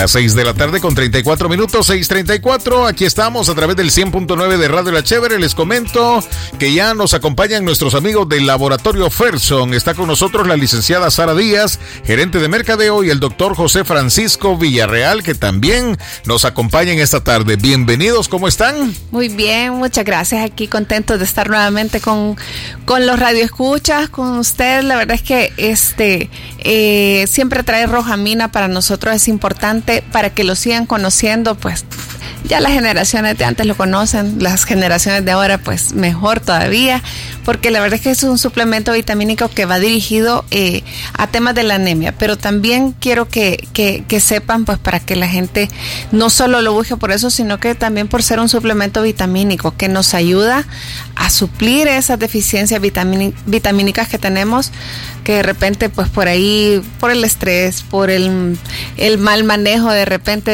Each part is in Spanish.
Las 6 de la tarde con 34 minutos, 6:34. Aquí estamos a través del 100.9 de Radio La Chévere. Les comento que ya nos acompañan nuestros amigos del Laboratorio Ferson. Está con nosotros la licenciada Sara Díaz, gerente de mercadeo, y el doctor José Francisco Villarreal, que también nos acompaña en esta tarde. Bienvenidos, ¿cómo están? Muy bien, muchas gracias. Aquí contentos de estar nuevamente con los radioescuchas, con ustedes. La verdad es que siempre traer Rojamina para nosotros es importante para que lo sigan conociendo, pues ya las generaciones de antes lo conocen, las generaciones de ahora pues mejor todavía, porque la verdad es que es un suplemento vitamínico que va dirigido a temas de la anemia, pero también quiero que sepan, pues para que la gente no solo lo busque por eso, sino que también por ser un suplemento vitamínico que nos ayuda a suplir esas deficiencias vitamínicas que tenemos, que de repente pues por ahí, por el estrés, por el mal manejo de repente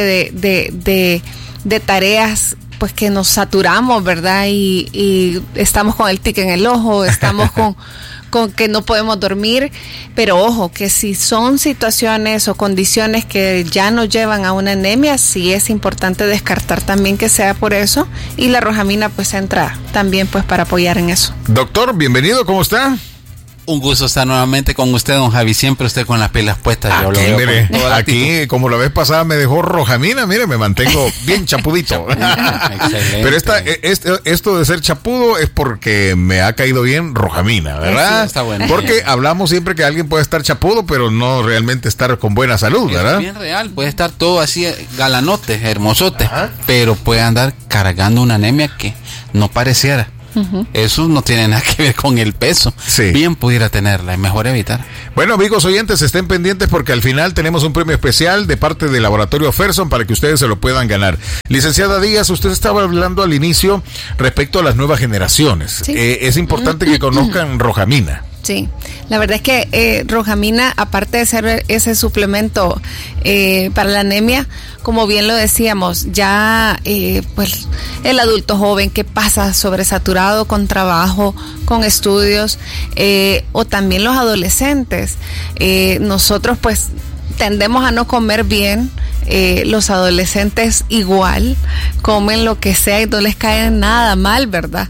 de tareas, pues que nos saturamos, ¿verdad? Y estamos con el tic en el ojo, estamos con que no podemos dormir, pero ojo, que si son situaciones o condiciones que ya nos llevan a una anemia, sí es importante descartar también que sea por eso, y la Rojamina pues entra también pues para apoyar en eso. Doctor, bienvenido, ¿cómo está? Un gusto estar nuevamente con usted, don Javi. Siempre usted con las pilas puestas. Aquí, yo lo veo mire, aquí, como la vez pasada me dejó Rojamina, mire, me mantengo bien chapudito. Excelente. Pero esto de ser chapudo es porque me ha caído bien Rojamina, ¿verdad? Sí, está bueno. Porque hablamos siempre que alguien puede estar chapudo, pero no realmente estar con buena salud, ¿verdad? Es bien real, puede estar todo así galanote, hermosote, ajá, pero puede andar cargando una anemia que no pareciera. Eso no tiene nada que ver con el peso. Sí. Bien pudiera tenerla, es mejor evitar. Bueno, amigos oyentes, estén pendientes porque al final tenemos un premio especial de parte del Laboratorio Ferson para que ustedes se lo puedan ganar. Licenciada Díaz, usted estaba hablando al inicio respecto a las nuevas generaciones. Sí. Es importante que conozcan Rojamina. Sí, la verdad es que Rojamina, aparte de ser ese suplemento para la anemia, como bien lo decíamos, ya pues el adulto joven que pasa sobresaturado con trabajo, con estudios, o también los adolescentes, nosotros pues tendemos a no comer bien. Los adolescentes igual comen lo que sea y no les cae nada mal, ¿verdad?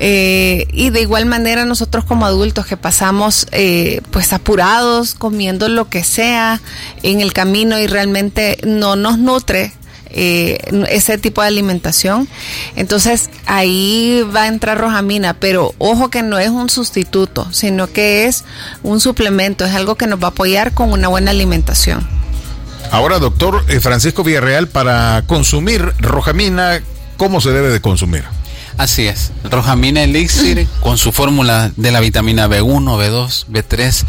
Y de igual manera nosotros como adultos que pasamos pues apurados, comiendo lo que sea en el camino y realmente no nos nutre ese tipo de alimentación, entonces ahí va a entrar Rojamina, pero ojo que no es un sustituto, sino que es un suplemento, es algo que nos va a apoyar con una buena alimentación. Ahora, doctor Francisco Villarreal, para consumir Rojamina, ¿cómo se debe de consumir? Así es, Rojamina Elixir con su fórmula de la vitamina B1, B2, B3,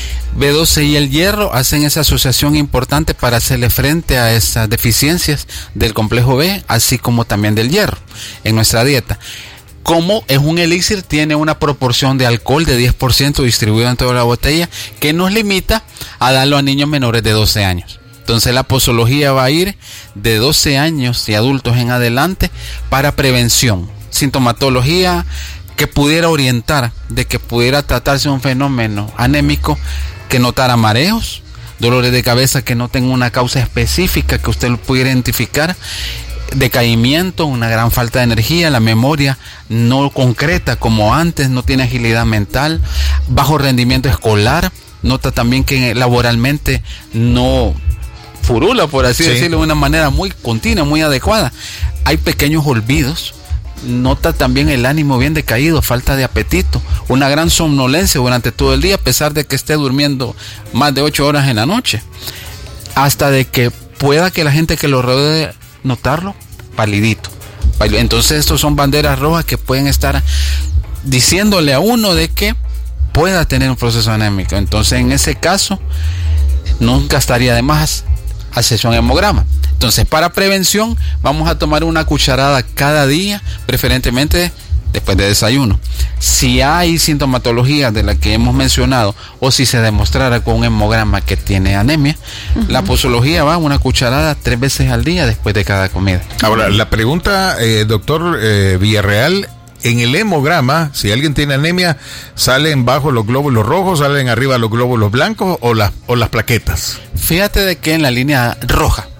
B12 y el hierro hacen esa asociación importante para hacerle frente a esas deficiencias del complejo B, así como también del hierro en nuestra dieta. Como es un elixir, tiene una proporción de alcohol de 10% distribuido en toda la botella que nos limita a darlo a niños menores de 12 años. Entonces la posología va a ir de 12 años y adultos en adelante para prevención. Sintomatología que pudiera orientar de que pudiera tratarse un fenómeno anémico, que notara mareos, dolores de cabeza que no tengan una causa específica que usted lo pudiera identificar, decaimiento, una gran falta de energía, la memoria no concreta como antes, no tiene agilidad mental, bajo rendimiento escolar, nota también que laboralmente no furula, por así decirlo, de una manera muy continua, muy adecuada. Hay pequeños olvidos, nota también el ánimo bien decaído, falta de apetito, una gran somnolencia durante todo el día, a pesar de que esté durmiendo más de 8 horas en la noche, hasta de que pueda que la gente que lo rodee notarlo palidito. Entonces estos son banderas rojas que pueden estar diciéndole a uno de que pueda tener un proceso anémico. Entonces en ese caso nunca estaría de más hacerse un hemograma. Entonces, para prevención, vamos a tomar una cucharada cada día, preferentemente después de desayuno. Si hay sintomatología de la que hemos mencionado, o si se demostrara con un hemograma que tiene anemia, la posología va a una cucharada 3 veces al día después de cada comida. Ahora, la pregunta, doctor Villarreal, en el hemograma, si alguien tiene anemia, ¿salen bajo los glóbulos rojos, salen arriba los glóbulos blancos o las plaquetas? Fíjate de que en la línea roja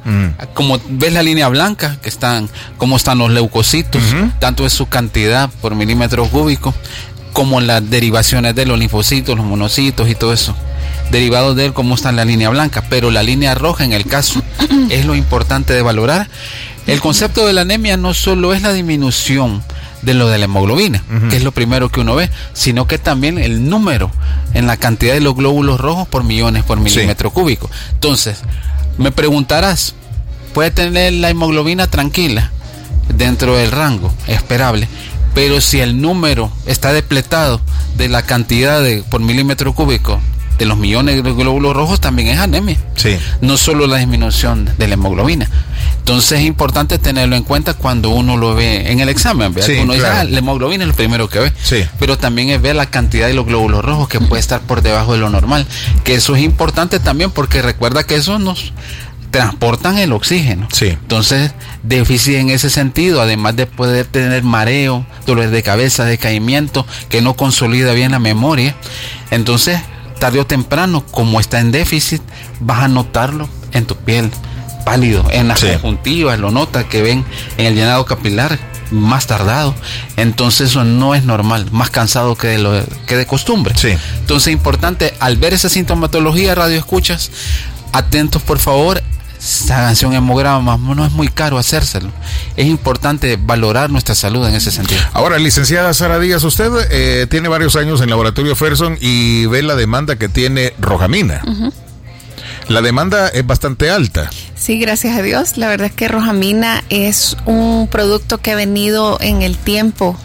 Como ves la línea blanca, cómo están los leucocitos, tanto es su cantidad por milímetro cúbico, como las derivaciones de los linfocitos, los monocitos y todo eso. Derivados de él, cómo está en la línea blanca, pero la línea roja en el caso es lo importante de valorar. El concepto de la anemia no solo es la disminución de lo de la hemoglobina, que es lo primero que uno ve, sino que también el número en la cantidad de los glóbulos rojos por millones por milímetro cúbico. Entonces, me preguntarás, ¿puede tener la hemoglobina tranquila dentro del rango esperable? Pero si el número está depletado de la cantidad por milímetro cúbico de los millones de glóbulos rojos, también es anemia. Sí. No solo la disminución de la hemoglobina. Entonces es importante tenerlo en cuenta cuando uno lo ve en el examen. Sí, uno dice, la hemoglobina es lo primero que ve. Sí. Pero también es ver la cantidad de los glóbulos rojos, que puede estar por debajo de lo normal. Que eso es importante también, porque recuerda que eso nos transportan el oxígeno. Sí. Entonces, déficit en ese sentido, además de poder tener mareo, dolor de cabeza, decaimiento, que no consolida bien la memoria. Entonces, tarde o temprano, como está en déficit, vas a notarlo en tu piel, pálido, en las conjuntivas, lo notas que ven en el llenado capilar más tardado. Entonces eso no es normal, más cansado que de costumbre. Sí. Entonces es importante, al ver esa sintomatología, radioescuchas, atentos por favor. Háganse un hemograma, no es muy caro hacérselo. Es importante valorar nuestra salud en ese sentido. Ahora, licenciada Sara Díaz, usted tiene varios años en Laboratorio Ferson y ve la demanda que tiene Rojamina. La demanda es bastante alta. Sí, gracias a Dios. La verdad es que Rojamina es un producto que ha venido en el tiempo.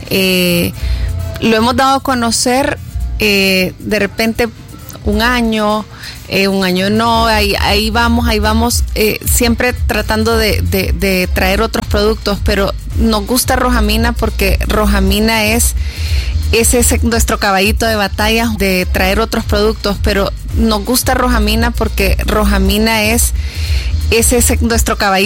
Lo hemos dado a conocer de repente un año no, ahí vamos, siempre tratando de traer otros productos, pero nos gusta Rojamina porque Rojamina es nuestro caballito de batalla de traer otros productos, pero nos gusta Rojamina porque Rojamina es nuestro caballito